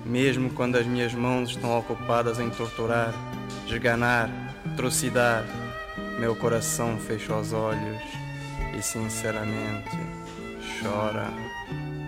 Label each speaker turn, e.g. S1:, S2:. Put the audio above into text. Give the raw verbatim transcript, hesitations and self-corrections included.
S1: mesmo quando as minhas mãos estão ocupadas em torturar, esganar, trucidar, meu coração fecha os olhos e sinceramente chora.